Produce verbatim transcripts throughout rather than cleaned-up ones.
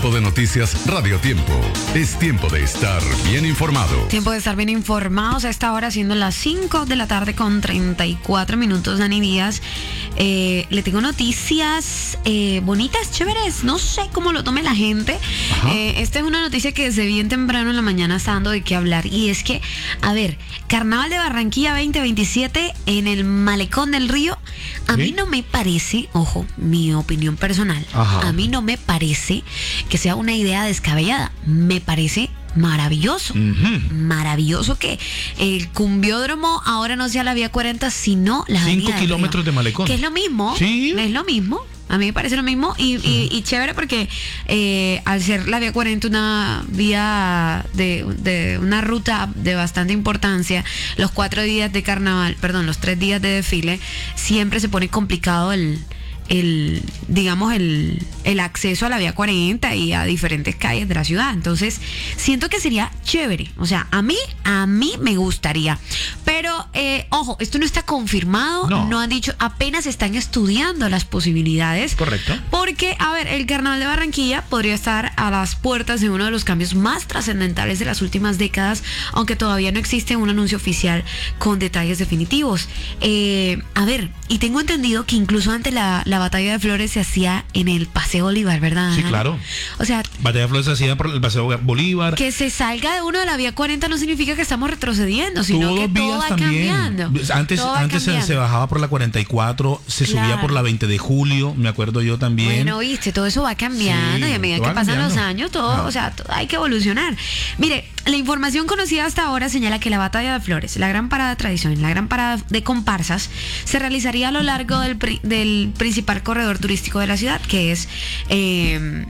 Tiempo de noticias Radio Tiempo. Es tiempo de estar bien informado. Tiempo de estar bien informados a esta hora, siendo las cinco de la tarde con treinta y cuatro minutos. Dani Díaz, eh, le tengo noticias eh, bonitas, chéveres. No sé cómo lo tome la gente. Eh, esta es una noticia que desde bien temprano en la mañana está dando de qué hablar. Y es que, a ver, Carnaval de Barranquilla veinte veintisiete en el Malecón del Río. A ¿Sí? mí no me parece, ojo, mi opinión personal, Ajá. a mí no me parece que sea una idea descabellada. Me parece maravilloso, uh-huh. maravilloso que el cumbiódromo ahora no sea la vía cuarenta, sino la avenida cinco kilómetros de Malecón. Que es lo mismo, sí. es lo mismo. A mí me parece lo mismo y, y, y chévere porque eh, al ser la vía cuarenta una vía de, de una ruta de bastante importancia, los cuatro días de carnaval, perdón, los tres días de desfile, siempre se pone complicado el el digamos el, el acceso a la vía cuarenta y a diferentes calles de la ciudad. Entonces siento que sería chévere, o sea, a mí a mí me gustaría, pero eh, ojo, esto no está confirmado, no. no han dicho, apenas están estudiando las posibilidades. Correcto. Porque, a ver, el Carnaval de Barranquilla podría estar a las puertas de uno de los cambios más trascendentales de las últimas décadas, aunque todavía no existe un anuncio oficial con detalles definitivos. Eh, a ver, y tengo entendido que incluso ante la, la batalla de Flores se hacía en el Paseo Bolívar, ¿verdad? Sí, claro. O sea, batalla de Flores se hacía por el Paseo Bolívar. Que se salga de uno de la vía cuarenta no significa que estamos retrocediendo, sino Todos que todo va también. cambiando. Antes, todo antes cambiando. Se, se bajaba por la cuarenta y cuatro, se claro. subía por la veinte de julio, me acuerdo yo también. Bueno, viste, todo eso va cambiando, sí, y a medida que pasan cambiando. los años, todo, no. o sea, todo, hay que evolucionar. Mire, la información conocida hasta ahora señala que la batalla de Flores, la gran parada tradicional, la gran parada de comparsas, se realizaría a lo largo del, pri, del principal corredor turístico de la ciudad, que es eh,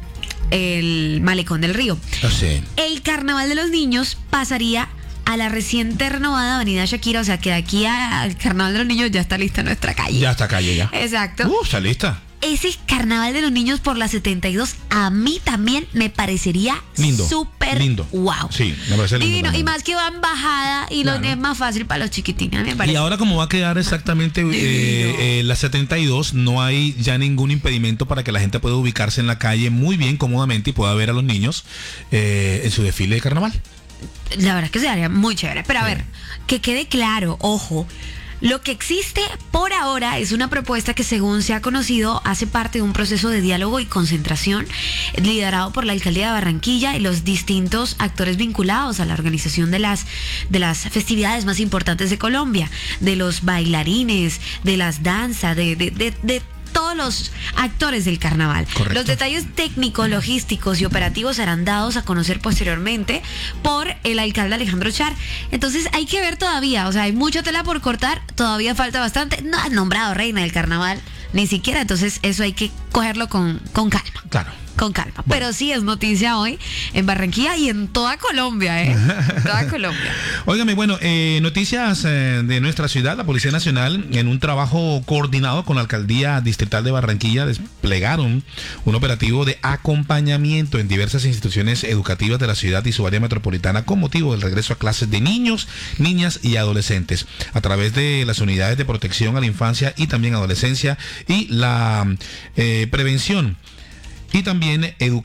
el Malecón del Río. Oh, sí. El Carnaval de los Niños pasaría a la reciente renovada Avenida Shakira, o sea que de aquí al Carnaval de los Niños ya está lista nuestra calle. Ya está calle, ya. Exacto. Uh, está lista. Ese Carnaval de los Niños por la setenta y dos a mí también me parecería lindo, súper lindo. Wow. Sí, me parece lindo. Divino, y más que va en bajada y claro. lo es más fácil para los chiquitines, me parece. Y ahora como va a quedar exactamente eh, eh, la setenta y dos, no hay ya ningún impedimento para que la gente pueda ubicarse en la calle muy bien, cómodamente, y pueda ver a los niños eh, en su desfile de carnaval. La verdad es que sería muy chévere. Pero a ver, que quede claro, ojo, lo que existe por ahora es una propuesta que, según se ha conocido, hace parte de un proceso de diálogo y concentración liderado por la Alcaldía de Barranquilla y los distintos actores vinculados a la organización de las, de las festividades más importantes de Colombia, de los bailarines, de las danzas, de, de, de, de todos los actores del carnaval. Correcto. Los detalles técnicos, logísticos y operativos serán dados a conocer posteriormente por el alcalde Alejandro Char. Entonces hay que ver todavía, o sea, hay mucha tela por cortar, todavía falta bastante. No han nombrado reina del carnaval, ni siquiera, entonces eso hay que cogerlo con, con calma. Claro. Con calma. Bueno. Pero sí es noticia hoy en Barranquilla y en toda Colombia, ¿eh? Toda Colombia. Óigame, bueno, eh, noticias eh, de nuestra ciudad. La Policía Nacional, en un trabajo coordinado con la Alcaldía Distrital de Barranquilla, desplegaron un operativo de acompañamiento en diversas instituciones educativas de la ciudad y su área metropolitana con motivo del regreso a clases de niños, niñas y adolescentes, a través de las unidades de protección a la infancia y también adolescencia y la eh, prevención y también educación.